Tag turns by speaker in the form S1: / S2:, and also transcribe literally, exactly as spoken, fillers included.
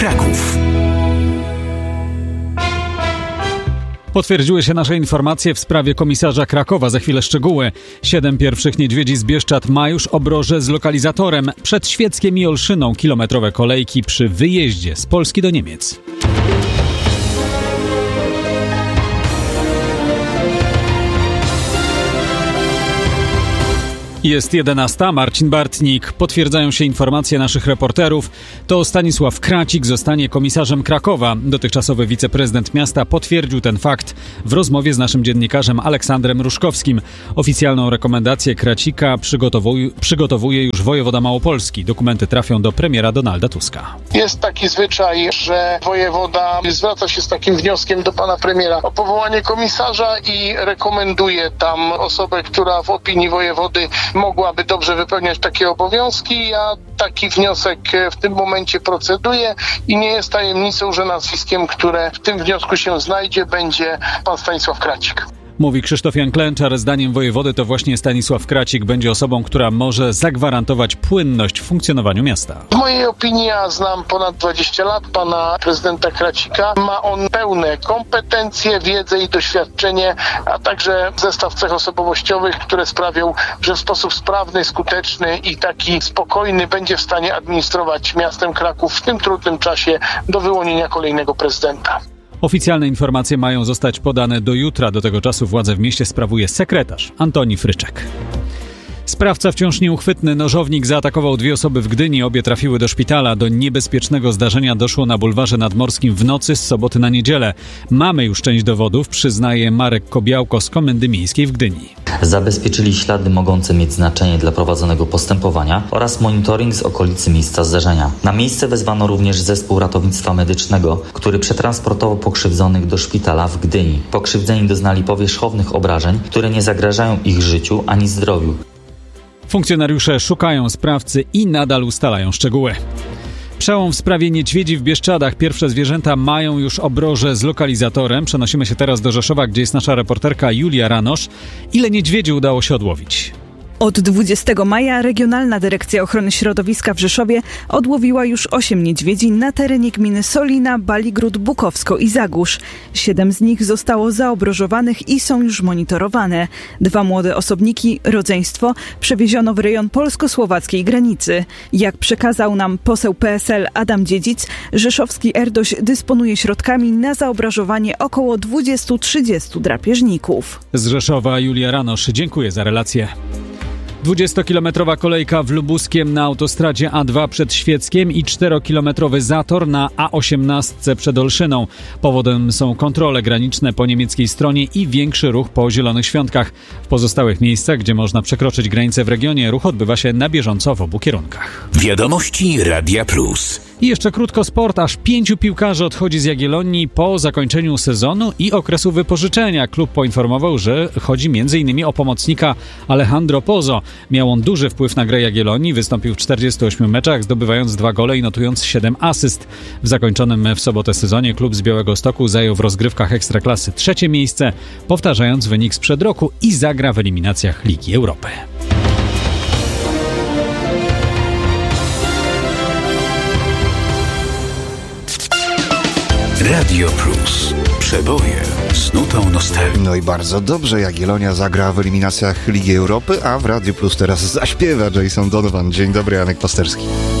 S1: Kraków. Potwierdziły się nasze informacje w sprawie komisarza Krakowa. Za chwilę szczegóły. Siedem pierwszych niedźwiedzi z Bieszczad ma już obroże z lokalizatorem. Przed Świeckiem i Olszyną kilometrowe kolejki przy wyjeździe z Polski do Niemiec. Jest jedenasta. Marcin Bartnik. Potwierdzają się informacje naszych reporterów. To Stanisław Kracik zostanie komisarzem Krakowa. Dotychczasowy wiceprezydent miasta potwierdził ten fakt w rozmowie z naszym dziennikarzem Aleksandrem Ruszkowskim. Oficjalną rekomendację Kracika przygotowuje, przygotowuje już wojewoda małopolski. Dokumenty trafią do premiera Donalda Tuska.
S2: Jest taki zwyczaj, że wojewoda zwraca się z takim wnioskiem do pana premiera o powołanie komisarza i rekomenduje tam osobę, która w opinii wojewody mogłaby dobrze wypełniać takie obowiązki. Ja taki wniosek w tym momencie proceduję i nie jest tajemnicą, że nazwiskiem, które w tym wniosku się znajdzie, będzie pan Stanisław Kracik.
S1: Mówi Krzysztof Jan Klęczar. Zdaniem wojewody to właśnie Stanisław Kracik będzie osobą, która może zagwarantować płynność w funkcjonowaniu miasta.
S2: W mojej opinii, ja znam ponad dwadzieścia lat pana prezydenta Kracika. Ma on pełne kompetencje, wiedzę i doświadczenie, a także zestaw cech osobowościowych, które sprawią, że w sposób sprawny, skuteczny i taki spokojny będzie w stanie administrować miastem Kraków w tym trudnym czasie do wyłonienia kolejnego prezydenta.
S1: Oficjalne informacje mają zostać podane do jutra. Do tego czasu władzę w mieście sprawuje sekretarz Antoni Fryczek. Sprawca wciąż nieuchwytny. Nożownik zaatakował dwie osoby w Gdyni. Obie trafiły do szpitala. Do niebezpiecznego zdarzenia doszło na bulwarze nadmorskim w nocy z soboty na niedzielę. Mamy już część dowodów, przyznaje Marek Kobiałko z Komendy Miejskiej w Gdyni.
S3: Zabezpieczyli ślady mogące mieć znaczenie dla prowadzonego postępowania oraz monitoring z okolicy miejsca zdarzenia. Na miejsce wezwano również zespół ratownictwa medycznego, który przetransportował pokrzywdzonych do szpitala w Gdyni. Pokrzywdzeni doznali powierzchownych obrażeń, które nie zagrażają ich życiu ani zdrowiu.
S1: Funkcjonariusze szukają sprawcy i nadal ustalają szczegóły. Przełom w sprawie niedźwiedzi w Bieszczadach. Pierwsze zwierzęta mają już obroże z lokalizatorem. Przenosimy się teraz do Rzeszowa, gdzie jest nasza reporterka Julia Ranosz. Ile niedźwiedzi udało się odłowić?
S4: Od dwudziestego maja Regionalna Dyrekcja Ochrony Środowiska w Rzeszowie odłowiła już osiem niedźwiedzi na terenie gminy Solina, Baligród, Bukowsko i Zagórz. Siedem z nich zostało zaobrożowanych i są już monitorowane. Dwa młode osobniki, rodzeństwo, przewieziono w rejon polsko-słowackiej granicy. Jak przekazał nam poseł P S L Adam Dziedzic, rzeszowski Erdoś dysponuje środkami na zaobrażowanie około dwadzieścia do trzydziestu drapieżników.
S1: Z Rzeszowa Julia Ranosz. Dziękuję za relację. dwudziestokilometrowa kolejka w Lubuskiem na autostradzie A dwa przed Świeckiem i czterokilometrowy zator na A osiemnaście przed Olszyną. Powodem są kontrole graniczne po niemieckiej stronie i większy ruch po Zielonych Świątkach. W pozostałych miejscach, gdzie można przekroczyć granicę w regionie, ruch odbywa się na bieżąco w obu kierunkach.
S5: Wiadomości Radia Plus.
S1: I jeszcze krótko sport. Aż pięciu piłkarzy odchodzi z Jagiellonii po zakończeniu sezonu i okresu wypożyczenia. Klub poinformował, że chodzi między innymi o pomocnika Alejandro Pozo. Miał on duży wpływ na grę Jagiellonii. Wystąpił w czterdziestu ośmiu meczach, zdobywając dwa gole i notując siedem asyst. W zakończonym w sobotę sezonie klub z Białegostoku zajął w rozgrywkach Ekstraklasy trzecie miejsce, powtarzając wynik sprzed roku i zagra w eliminacjach Ligi Europy.
S5: Radio Plus. Przeboje z nutą nostalgii.
S6: No i bardzo dobrze, Jagiellonia zagra w eliminacjach Ligi Europy, a w Radio Plus teraz zaśpiewa Jason Donovan. Dzień dobry, Janek Pasterski.